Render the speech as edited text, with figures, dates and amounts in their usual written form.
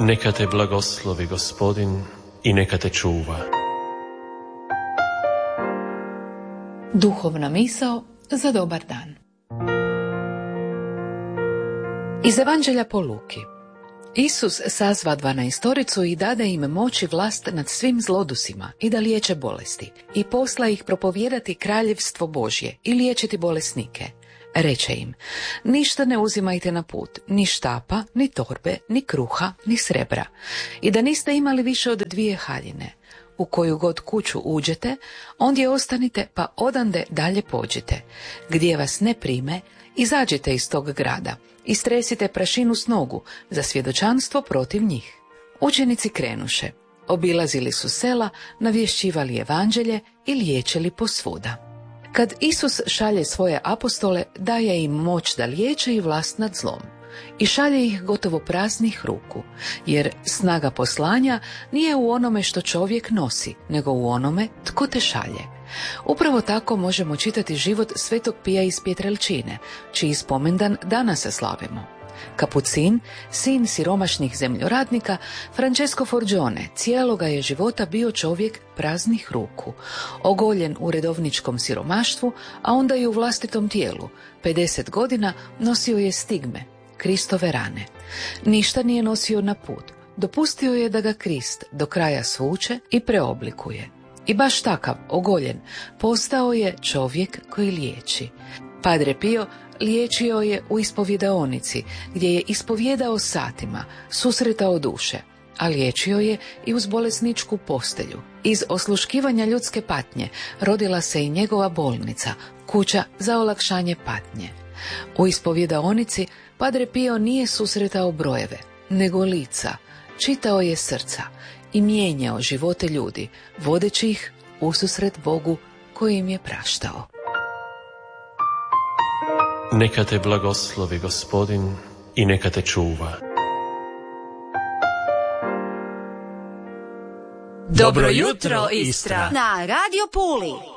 Neka te blagoslovi Gospodin i neka te čuva. Duhovna misao za dobar dan. Iz Evanđelja po Luki. Isus sazva 12 i dade im moć i vlast nad svim zlodusima i da liječe bolesti i posla ih propovijedati kraljevstvo Božje i liječiti bolesnike. Reče im, ništa ne uzimajte na put, ni štapa, ni torbe, ni kruha, ni srebra. I da niste imali više od 2 haljine. U koju god kuću uđete, ondje ostanite pa odande dalje pođite. Gdje vas ne prime, izađite iz tog grada i stresite prašinu s nogu za svjedočanstvo protiv njih. Učenici krenuše, obilazili su sela, navješćivali evanđelje i liječili posvuda. Kad Isus šalje svoje apostole, daje im moć da liječe i vlast nad zlom. I šalje ih gotovo praznih ruku, jer snaga poslanja nije u onome što čovjek nosi, nego u onome tko te šalje. Upravo tako možemo čitati život Svetog Pija iz Pietrelcine, čiji spomendan danas slavimo. Kapucin, sin siromašnih zemljoradnika, Francesco Forgione, cijeloga je života bio čovjek praznih ruku, ogoljen u redovničkom siromaštvu, a onda i u vlastitom tijelu. 50 godina nosio je stigme, Kristove rane. Ništa nije nosio na put, dopustio je da ga Krist do kraja svuče i preoblikuje. I baš takav, ogoljen, postao je čovjek koji liječi. Padre Pio liječio je u ispovjedaonici, gdje je ispovjedao satima, susretao duše, a liječio je i uz bolesničku postelju. Iz osluškivanja ljudske patnje rodila se i njegova bolnica, kuća za olakšanje patnje. U ispovjedaonici Padre Pio nije susretao brojeve, nego lica, čitao je srca i mijenjao živote ljudi, vodeći ih ususret Bogu koji im je praštao. Neka te blagoslovi Gospodin i neka te čuva. Dobro jutro, Istra! Na Radio Puli.